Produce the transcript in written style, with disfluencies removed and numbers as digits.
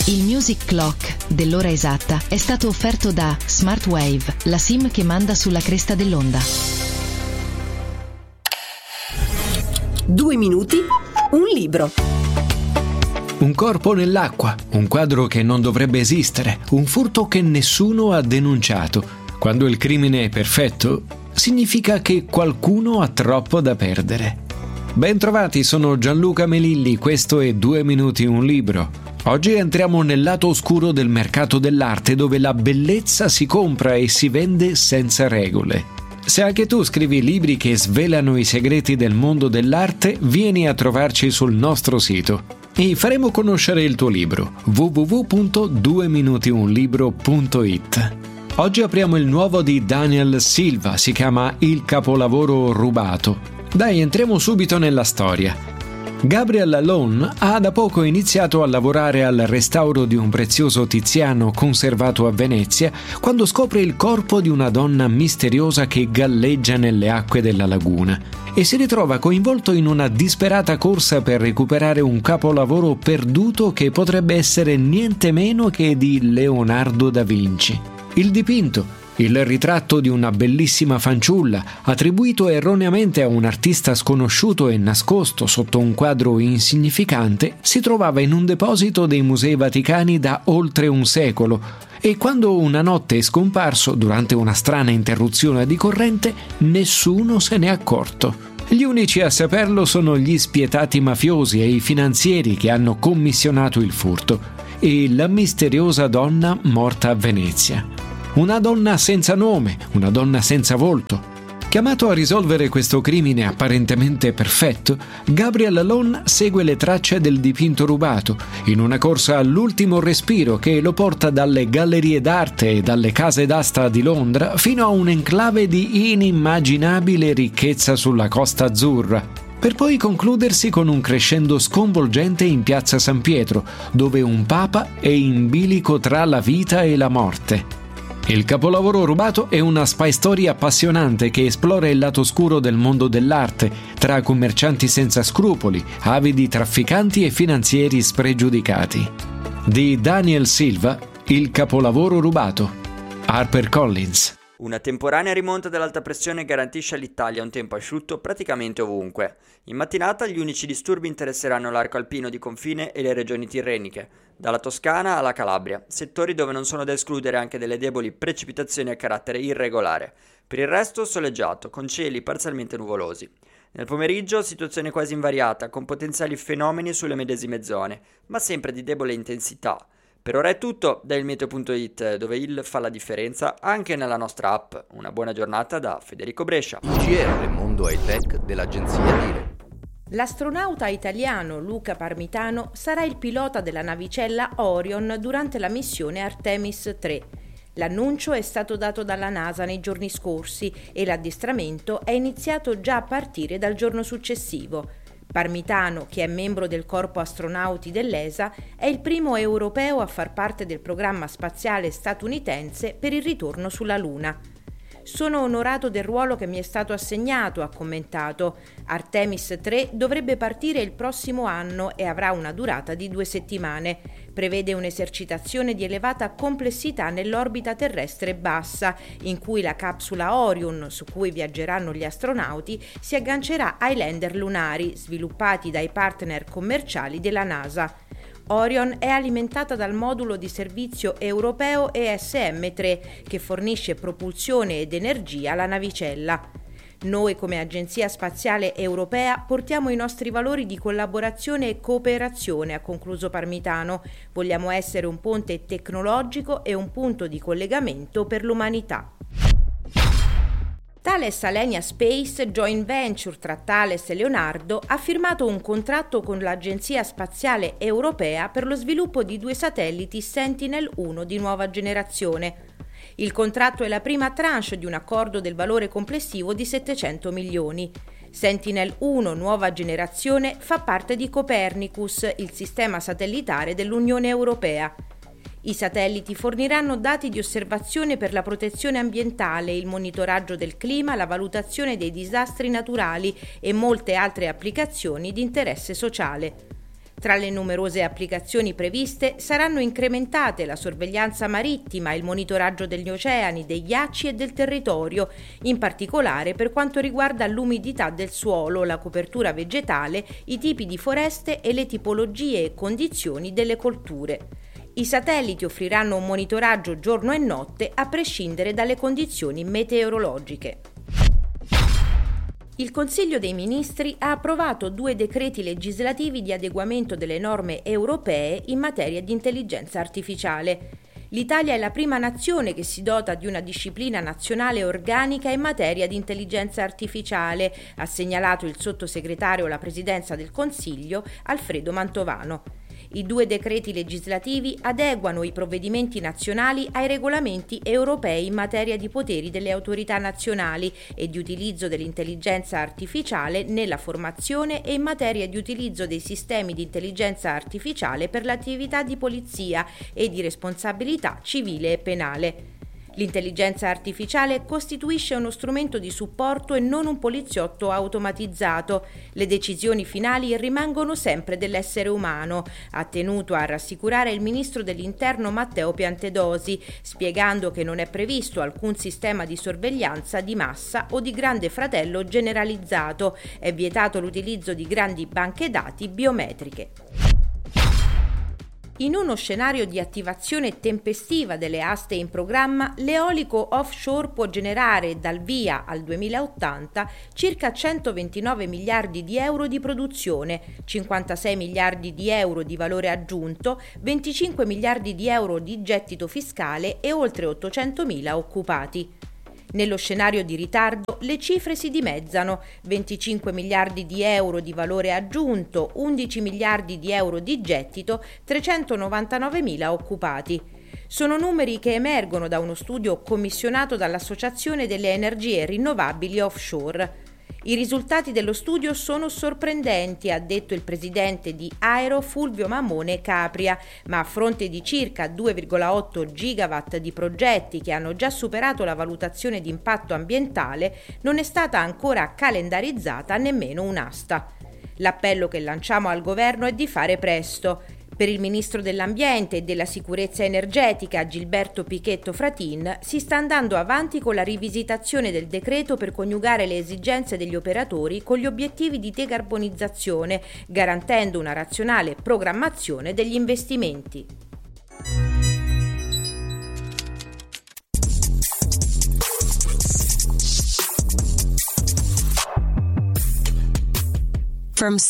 Il Music Clock dell'ora esatta è stato offerto da Smartwave, la SIM che manda sulla cresta dell'onda. 2 minuti, un libro. Un corpo nell'acqua, un quadro che non dovrebbe esistere, un furto che nessuno ha denunciato. Quando il crimine è perfetto, significa che qualcuno ha troppo da perdere. Bentrovati, sono Gianluca Melilli, questo è 2 minuti, un libro. Oggi entriamo nel lato oscuro del mercato dell'arte, dove la bellezza si compra e si vende senza regole. Se anche tu scrivi libri che svelano i segreti del mondo dell'arte, vieni a trovarci sul nostro sito e faremo conoscere il tuo libro www.dueminutiunlibro.it. Oggi apriamo il nuovo di Daniel Silva, si chiama Il capolavoro rubato. Dai, entriamo subito nella storia. Gabriel Lalonde ha da poco iniziato a lavorare al restauro di un prezioso Tiziano conservato a Venezia quando scopre il corpo di una donna misteriosa che galleggia nelle acque della laguna e si ritrova coinvolto in una disperata corsa per recuperare un capolavoro perduto che potrebbe essere niente meno che di Leonardo da Vinci. Il dipinto, il ritratto di una bellissima fanciulla, attribuito erroneamente a un artista sconosciuto e nascosto sotto un quadro insignificante, si trovava in un deposito dei Musei Vaticani da oltre un secolo e quando una notte è scomparso durante una strana interruzione di corrente, nessuno se n'è accorto. Gli unici a saperlo sono gli spietati mafiosi e i finanzieri che hanno commissionato il furto e la misteriosa donna morta a Venezia. Una donna senza nome, una donna senza volto. Chiamato a risolvere questo crimine apparentemente perfetto, Gabriel Lalonde segue le tracce del dipinto rubato, in una corsa all'ultimo respiro che lo porta dalle gallerie d'arte e dalle case d'asta di Londra fino a un enclave di inimmaginabile ricchezza sulla Costa Azzurra, per poi concludersi con un crescendo sconvolgente in piazza San Pietro, dove un papa è in bilico tra la vita e la morte. Il capolavoro rubato è una spy story appassionante che esplora il lato oscuro del mondo dell'arte, tra commercianti senza scrupoli, avidi trafficanti e finanzieri spregiudicati. Di Daniel Silva, Il capolavoro rubato. HarperCollins. Una temporanea rimonta dell'alta pressione garantisce all'Italia un tempo asciutto praticamente ovunque. In mattinata gli unici disturbi interesseranno l'arco alpino di confine e le regioni tirreniche, dalla Toscana alla Calabria, settori dove non sono da escludere anche delle deboli precipitazioni a carattere irregolare. Per il resto soleggiato, con cieli parzialmente nuvolosi. Nel pomeriggio situazione quasi invariata, con potenziali fenomeni sulle medesime zone, ma sempre di debole intensità. Per ora è tutto da ilmeteo.it, dove il fa la differenza anche nella nostra app. Una buona giornata da Federico Brescia. GR Mondo High Tech dell'agenzia Dire. L'astronauta italiano Luca Parmitano sarà il pilota della navicella Orion durante la missione Artemis 3. L'annuncio è stato dato dalla NASA nei giorni scorsi e l'addestramento è iniziato già a partire dal giorno successivo. Parmitano, che è membro del corpo astronauti dell'ESA, è il primo europeo a far parte del programma spaziale statunitense per il ritorno sulla Luna. «Sono onorato del ruolo che mi è stato assegnato», ha commentato. Artemis 3 dovrebbe partire il prossimo anno e avrà una durata di 2 settimane. Prevede un'esercitazione di elevata complessità nell'orbita terrestre bassa, in cui la capsula Orion, su cui viaggeranno gli astronauti, si aggancerà ai lander lunari, sviluppati dai partner commerciali della NASA. Orion è alimentata dal modulo di servizio europeo ESM-3 che fornisce propulsione ed energia alla navicella. Noi come Agenzia Spaziale Europea portiamo i nostri valori di collaborazione e cooperazione, ha concluso Parmitano. Vogliamo essere un ponte tecnologico e un punto di collegamento per l'umanità. Thales Alenia Space, joint venture tra Thales e Leonardo, ha firmato un contratto con l'Agenzia Spaziale Europea per lo sviluppo di 2 satelliti Sentinel-1 di nuova generazione. Il contratto è la prima tranche di un accordo del valore complessivo di 700 milioni. Sentinel-1 nuova generazione fa parte di Copernicus, il sistema satellitare dell'Unione Europea. I satelliti forniranno dati di osservazione per la protezione ambientale, il monitoraggio del clima, la valutazione dei disastri naturali e molte altre applicazioni di interesse sociale. Tra le numerose applicazioni previste saranno incrementate la sorveglianza marittima, il monitoraggio degli oceani, dei ghiacci e del territorio, in particolare per quanto riguarda l'umidità del suolo, la copertura vegetale, i tipi di foreste e le tipologie e condizioni delle colture. I satelliti offriranno un monitoraggio giorno e notte a prescindere dalle condizioni meteorologiche. Il Consiglio dei Ministri ha approvato 2 decreti legislativi di adeguamento delle norme europee in materia di intelligenza artificiale. L'Italia è la prima nazione che si dota di una disciplina nazionale organica in materia di intelligenza artificiale, ha segnalato il sottosegretario alla Presidenza del Consiglio Alfredo Mantovano. I 2 decreti legislativi adeguano i provvedimenti nazionali ai regolamenti europei in materia di poteri delle autorità nazionali e di utilizzo dell'intelligenza artificiale nella formazione e in materia di utilizzo dei sistemi di intelligenza artificiale per l'attività di polizia e di responsabilità civile e penale. L'intelligenza artificiale costituisce uno strumento di supporto e non un poliziotto automatizzato. Le decisioni finali rimangono sempre dell'essere umano, ha tenuto a rassicurare il ministro dell'Interno Matteo Piantedosi, spiegando che non è previsto alcun sistema di sorveglianza di massa o di grande fratello generalizzato. È vietato l'utilizzo di grandi banche dati biometriche. In uno scenario di attivazione tempestiva delle aste in programma, l'eolico offshore può generare dal via al 2080 circa 129 miliardi di euro di produzione, 56 miliardi di euro di valore aggiunto, 25 miliardi di euro di gettito fiscale e oltre 800.000 occupati. Nello scenario di ritardo le cifre si dimezzano: 25 miliardi di euro di valore aggiunto, 11 miliardi di euro di gettito, 399.000 occupati. Sono numeri che emergono da uno studio commissionato dall'Associazione delle Energie Rinnovabili Offshore. I risultati dello studio sono sorprendenti, ha detto il presidente di Aero Fulvio Mammone Capria, ma a fronte di circa 2,8 gigawatt di progetti che hanno già superato la valutazione di impatto ambientale, non è stata ancora calendarizzata nemmeno un'asta. L'appello che lanciamo al governo è di fare presto. Per il ministro dell'Ambiente e della Sicurezza Energetica Gilberto Pichetto Fratin si sta andando avanti con la rivisitazione del decreto per coniugare le esigenze degli operatori con gli obiettivi di decarbonizzazione, garantendo una razionale programmazione degli investimenti. From